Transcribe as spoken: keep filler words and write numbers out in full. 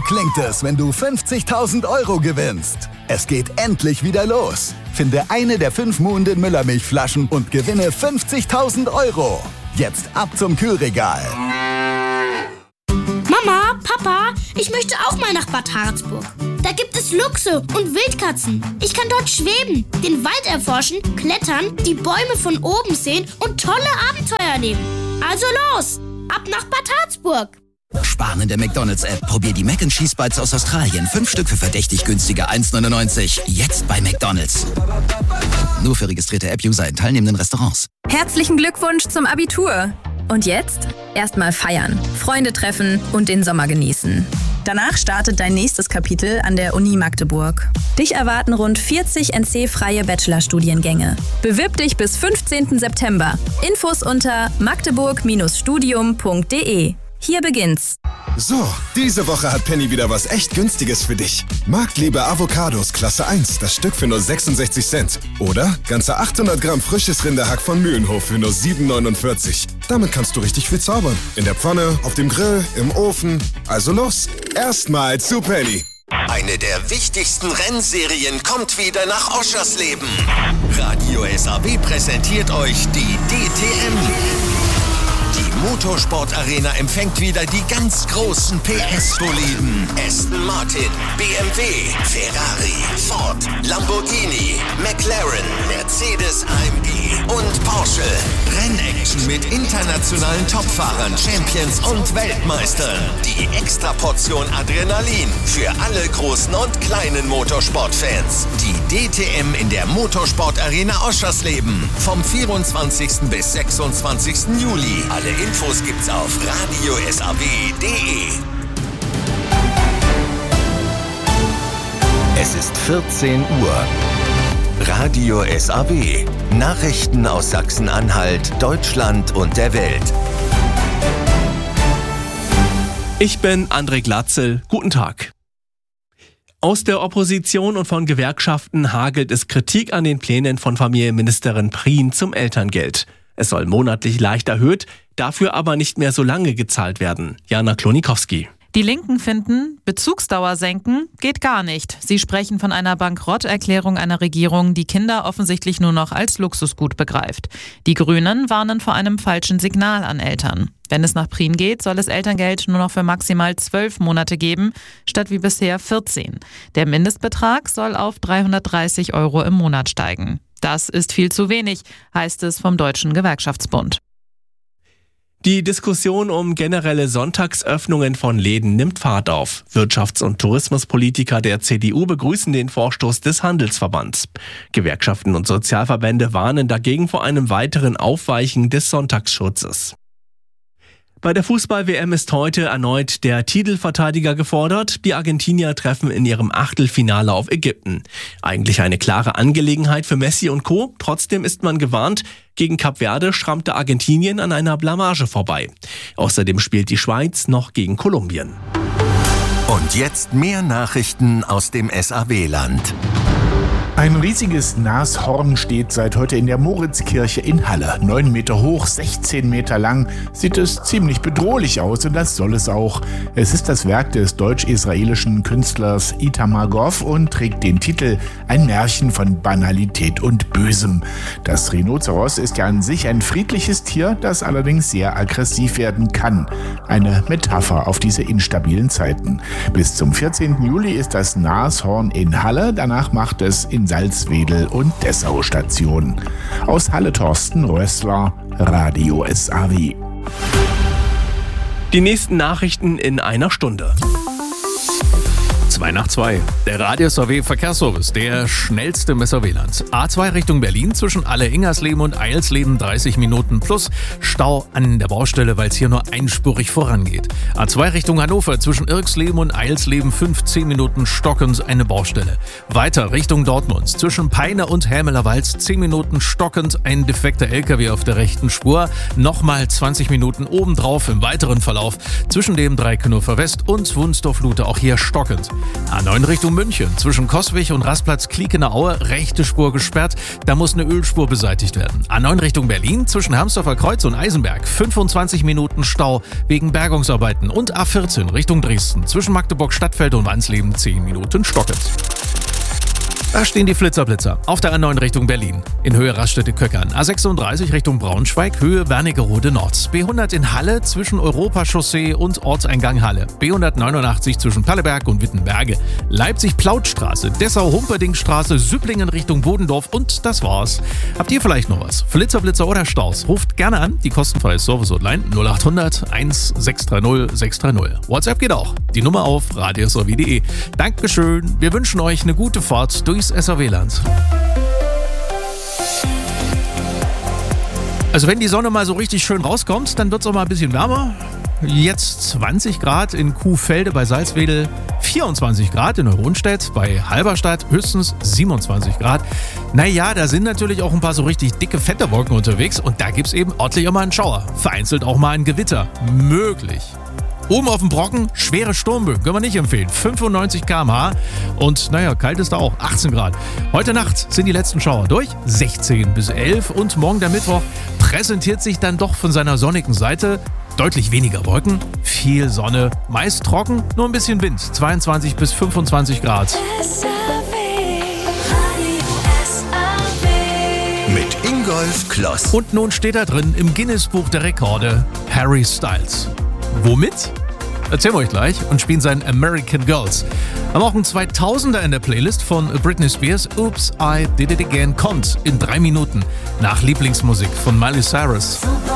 klingt es, wenn du fünfzigtausend Euro gewinnst. Es geht endlich wieder los. Finde eine der fünf Muhnden Müllermilchflaschen und gewinne fünfzigtausend Euro. Jetzt ab zum Kühlregal. Mama, Papa, ich möchte auch mal nach Bad Harzburg. Da gibt es Luchse und Wildkatzen. Ich kann dort schweben, den Wald erforschen, klettern, die Bäume von oben sehen und tolle Abenteuer erleben. Also los, ab nach Bad Harzburg. Sparen in der McDonalds-App. Probier die Mac and Cheese Bites aus Australien. Fünf Stück für verdächtig günstige eins neunundneunzig. Jetzt bei McDonalds. Nur für registrierte App-User in teilnehmenden Restaurants. Herzlichen Glückwunsch zum Abitur. Und jetzt? Erstmal feiern, Freunde treffen und den Sommer genießen. Danach startet dein nächstes Kapitel an der Uni Magdeburg. Dich erwarten rund vierzig N C-freie Bachelorstudiengänge. Bewirb dich bis fünfzehnten September. Infos unter magdeburg studium punkt de. Hier beginnt's. So, diese Woche hat Penny wieder was echt Günstiges für dich. Marktliebe Avocados Klasse eins, das Stück für nur sechsundsechzig Cent. Oder ganze achthundert Gramm frisches Rinderhack von Mühlenhof für nur sieben neunundvierzig. Damit kannst du richtig viel zaubern. In der Pfanne, auf dem Grill, im Ofen. Also los, erstmal zu Penny. Eine der wichtigsten Rennserien kommt wieder nach Oschersleben. Radio S A W präsentiert euch die D T M. Die Motorsport-Arena empfängt wieder die ganz großen P S-Boliden. Aston Martin, B M W, Ferrari, Ford, Lamborghini, McLaren, Mercedes A M G und Porsche. Rennaction mit internationalen Topfahrern, Champions und Weltmeistern. Die Extraportion Adrenalin für alle großen und kleinen Motorsportfans. Die D T M in der Motorsport-Arena Oschersleben. Vom vierundzwanzigsten bis sechsundzwanzigsten Juli. Alle Infos gibt's auf radio s a w punkt de. Es ist vierzehn Uhr. Radio S A W. Nachrichten aus Sachsen-Anhalt, Deutschland und der Welt. Ich bin André Glatzel. Guten Tag. Aus der Opposition und von Gewerkschaften hagelt es Kritik an den Plänen von Familienministerin Prien zum Elterngeld. Es soll monatlich leicht erhöht, dafür aber nicht mehr so lange gezahlt werden. Jana Klonikowski. Die Linken finden, Bezugsdauer senken geht gar nicht. Sie sprechen von einer Bankrotterklärung einer Regierung, die Kinder offensichtlich nur noch als Luxusgut begreift. Die Grünen warnen vor einem falschen Signal an Eltern. Wenn es nach Prien geht, soll es Elterngeld nur noch für maximal zwölf Monate geben, statt wie bisher vierzehn. Der Mindestbetrag soll auf dreihundertdreißig Euro im Monat steigen. Das ist viel zu wenig, heißt es vom Deutschen Gewerkschaftsbund. Die Diskussion um generelle Sonntagsöffnungen von Läden nimmt Fahrt auf. Wirtschafts- und Tourismuspolitiker der C D U begrüßen den Vorstoß des Handelsverbands. Gewerkschaften und Sozialverbände warnen dagegen vor einem weiteren Aufweichen des Sonntagsschutzes. Bei der Fußball-W M ist heute erneut der Titelverteidiger gefordert. Die Argentinier treffen in ihrem Achtelfinale auf Ägypten. Eigentlich eine klare Angelegenheit für Messi und Co. Trotzdem ist man gewarnt, gegen Kap Verde schrammte Argentinien an einer Blamage vorbei. Außerdem spielt die Schweiz noch gegen Kolumbien. Und jetzt mehr Nachrichten aus dem S A W-Land. Ein riesiges Nashorn steht seit heute in der Moritzkirche in Halle. Neun Meter hoch, sechzehn Meter lang, sieht es ziemlich bedrohlich aus und das soll es auch. Es ist das Werk des deutsch-israelischen Künstlers Itamar Goff und trägt den Titel Ein Märchen von Banalität und Bösem. Das Rhinoceros ist ja an sich ein friedliches Tier, das allerdings sehr aggressiv werden kann. Eine Metapher auf diese instabilen Zeiten. Bis zum vierzehnten Juli ist das Nashorn in Halle, danach macht es in Salzwedel und Dessau Station. Aus Halle Thorsten Rössler, Radio S A W. Die nächsten Nachrichten in einer Stunde. zwei nach zwei. Der Radio S A W Verkehrsservice, der schnellste im S A W-Land. A zwei Richtung Berlin zwischen Alle-Ingersleben und Eilsleben dreißig Minuten plus Stau an der Baustelle, weil es hier nur einspurig vorangeht. A zwei Richtung Hannover zwischen Irksleben und Eilsleben fünfzehn Minuten stockend eine Baustelle. Weiter Richtung Dortmund zwischen Peine und Hämelerwalz zehn Minuten stockend ein defekter L K W auf der rechten Spur. Nochmal zwanzig Minuten obendrauf im weiteren Verlauf zwischen dem Dreikänofer West und Wunsdorf-Lute auch hier stockend. A neun Richtung München. Zwischen Coswig und Rastplatz Kliekener Aue rechte Spur gesperrt. Da muss eine Ölspur beseitigt werden. A neun Richtung Berlin. Zwischen Hamsdorfer Kreuz und Eisenberg. fünfundzwanzig Minuten Stau wegen Bergungsarbeiten. Und A vierzehn Richtung Dresden. Zwischen Magdeburg Stadtfeld und Wansleben zehn Minuten stockend. Da stehen die Flitzerblitzer. Auf der A neun Richtung Berlin. In Höhe Raststätte-Köckern. A sechsunddreißig Richtung Braunschweig. Höhe Wernigerode Nord. B hundert in Halle zwischen Europachaussee und Ortseingang Halle. B hundertneunundachtzig zwischen Palleberg und Wittenberge. Leipzig-Plautstraße. Dessau-Humperdingstraße. Sübblingen Richtung Bodendorf. Und das war's. Habt ihr vielleicht noch was? Flitzerblitzer oder Staus? Ruft gerne an. Die kostenfreie Service-Hotline null acht hundert eins sechs drei null sechs drei null. WhatsApp geht auch. Die Nummer auf radios punkt de. Dankeschön. Wir wünschen euch eine gute Fahrt durch S A W-Land. Also wenn die Sonne mal so richtig schön rauskommt, dann wird es auch mal ein bisschen wärmer. Jetzt zwanzig Grad in Kuhfelde bei Salzwedel, vierundzwanzig Grad in Neuronstedt, bei Halberstadt höchstens siebenundzwanzig Grad. Naja, da sind natürlich auch ein paar so richtig dicke, fette Wolken unterwegs und da gibt es eben ordentlich auch mal einen Schauer. Vereinzelt auch mal ein Gewitter. Möglich. Oben auf dem Brocken, schwere Sturmböen, können wir nicht empfehlen. fünfundneunzig Kilometer pro Stunde und naja, kalt ist da auch, achtzehn Grad. Heute Nacht sind die letzten Schauer durch, sechzehn bis elf und morgen der Mittwoch präsentiert sich dann doch von seiner sonnigen Seite. Deutlich weniger Wolken, viel Sonne, meist trocken, nur ein bisschen Wind, zweiundzwanzig bis fünfundzwanzig Grad. Mit Ingolf Kloss. Und nun steht da drin im Guinness-Buch der Rekorde Harry Styles. Womit? Erzählen wir euch gleich und spielen seinen American Girls. Haben auch einen zweitausender in der Playlist von Britney Spears. Oops, I Did It Again kommt in drei Minuten nach Lieblingsmusik von Miley Cyrus. Super